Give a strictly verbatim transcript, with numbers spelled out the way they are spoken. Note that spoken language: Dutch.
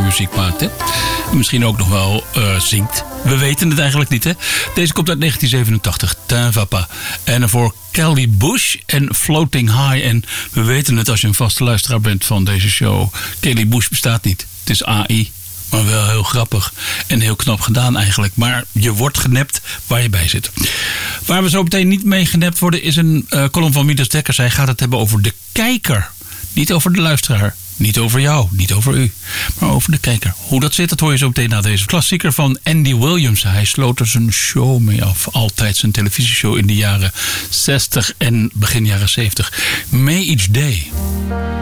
muziek maakt. Hè? En misschien ook nog wel uh, zingt. We weten het eigenlijk niet. Hè? Deze komt uit negentien zevenentachtig. Tin va pas. En daarvoor Kelly Bush en Floating High. En we weten het als je een vaste luisteraar bent van deze show. Kelly Bush bestaat niet. Het is A I. Maar wel heel grappig en heel knap gedaan eigenlijk. Maar je wordt genept waar je bij zit. Waar we zo meteen niet mee genept worden is een uh, column van Midas Dekkers. Hij gaat het hebben over de kijker. Niet over de luisteraar. Niet over jou, niet over u. Maar over de kijker. Hoe dat zit, dat hoor je zo meteen na deze klassieker van Andy Williams. Hij sloot er zijn show mee af. Altijd zijn televisieshow in de jaren zestig en begin jaren zeventig. May Each Day.